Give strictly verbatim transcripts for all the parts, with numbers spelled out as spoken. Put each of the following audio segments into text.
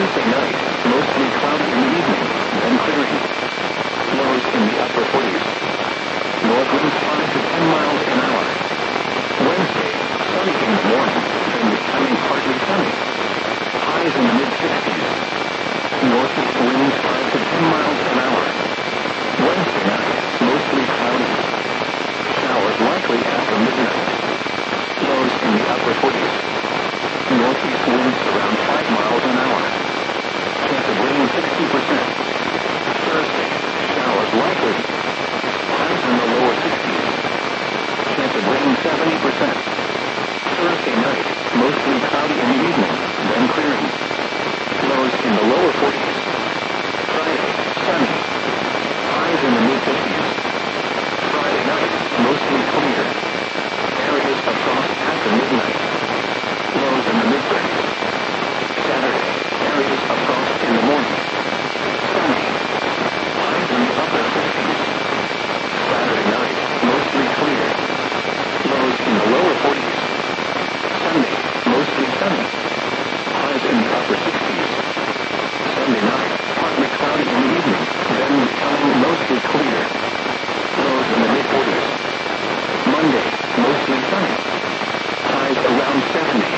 Tuesday night, mostly cloudy in the evening, then clearing. Lows in the upper forties. North winds five to ten miles an hour. Wednesday, sunny in the morning, then becoming partly sunny. Highs in the mid-sixties. Northeast winds five to ten miles an hour. Wednesday night, mostly cloudy. Showers likely after midnight. Lows in the upper forties. Northeast winds around five miles an hour. Chance of rain sixty percent. Thursday, showers likely. Highs in the lower sixties. Chance of rain seventy percent. Thursday night, mostly cloudy in the evening, then clearing. Lows in the lower forties. Friday, sunny. Highs in the mid-fifties. Friday night, mostly clear. Areas of frost after midnight. Lows in the mid-thirties. Saturday, areas of frost in the morning. Sunny. Highs in the upper fifties. Saturday night, mostly clear. Lows in the lower forties. Sunday, mostly sunny. Highs in the upper sixties. Sunday night, partly cloudy in the evening, then becoming mostly clear. Lows in the mid-forties. Monday, mostly sunny. Highs around seventy.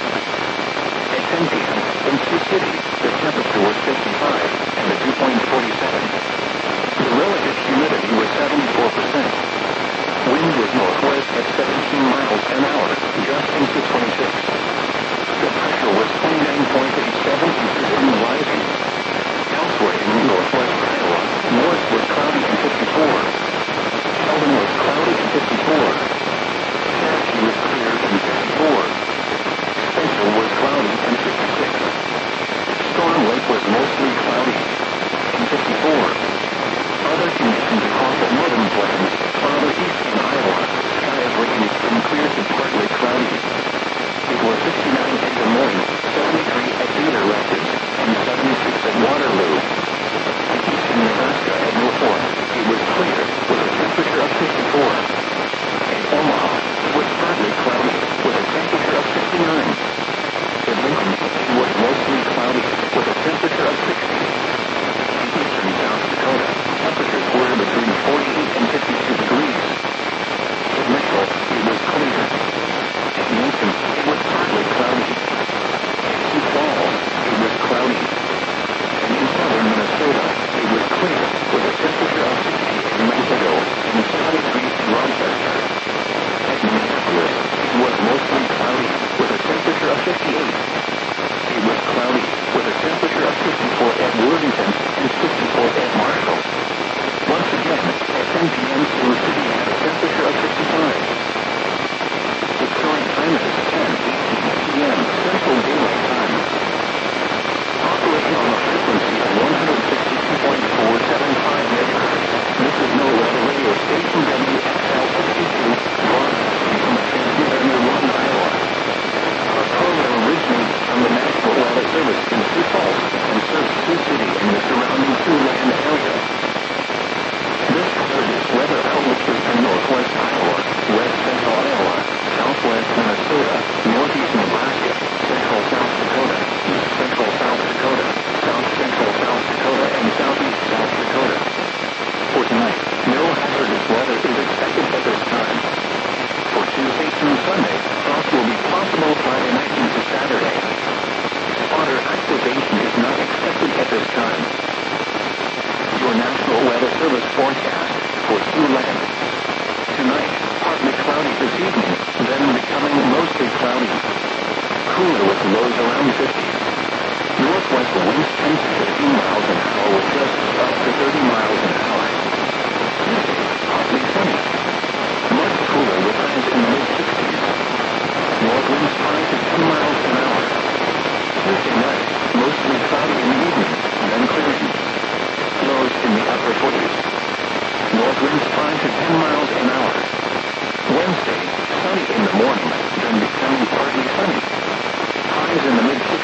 At ten p.m., in Sioux City, the temperature was fifty-five, and the dew point forty-seven. The relative humidity was seventy-four percent. Wind was northwest at seventeen miles an hour, gusting to twenty-six. The pressure was twenty-nine point eight seven inches in rising. Elsewhere in northwest Iowa, Morris was cloudy and fifty-four. Sheldon was cloudy and fifty-four. Cherokee was clear and fifty-four. Spencer was cloudy and fifty-six. Storm Lake was mostly cloudy and fifty-four. Other conditions across the northern plains, farther east in Iowa, skies ranged from clear to partly cloudy. It was sixty-nine at Des Moines, seventy-three at Cedar Rapids, and seventy-six at Waterloo. In eastern Nebraska at Milford, it was clear, with a temperature of fifty-four. In Omaha, it was partly cloudy, with a temperature of fifty-nine. In Lincoln, it was mostly cloudy, with a temperature of sixty. In eastern South Dakota, temperatures were between forty-eight and fifty-two degrees. In Mitchell, it was clear. At Yankton, it was partly cloudy. At Sioux Falls, it was cloudy. And in southern Minnesota, it was clear, with a temperature of sixty in Mankato and seventy-three in Rochester. At Minneapolis, it was mostly cloudy, with a temperature of fifty-eight. It was cloudy, with a temperature of fifty-four at Worthington and fifty-four at Marshall. Once again, at ten p.m. Sioux City had a temperature of fifty-five. The current time is ten eighteen p.m. Central Daylight Time. Operating on a frequency of one hundred sixty-two point four seven five megahertz, this is No Weather Radio Station W X L sixty-two, broadcasting from Transmitter, Lawton, Iowa. Our program originates from the National Weather Service in Sioux Falls and serves Sioux City and the surrounding Siouxland area. This covered is weather outlooks from northwest Iowa, west central Iowa, southwest Minnesota, northeast Nebraska, central South Dakota, east central South Dakota, south central South Dakota, and southeast South Dakota. For tonight, no hazardous weather is expected at this time. For Tuesday through Sunday, frost will be possible Friday night into Saturday. Spotter activation is not expected at this time. Your National Weather Service forecast for Siouxland. Tonight, partly cloudy this evening, then becoming mostly cloudy. Cooler with lows around fifty. Northwest winds ten to fifteen miles an hour with gusts up to thirty miles an hour. Tuesday, partly sunny. Much cooler with highs in the mid-sixties. North winds five to ten miles an hour. Tuesday night, mostly cloudy in the evening, then clearing. Lows in the upper forties. North winds five to ten miles an hour. Wednesday, sunny in the morning, then becoming partly sunny. Highs in the mid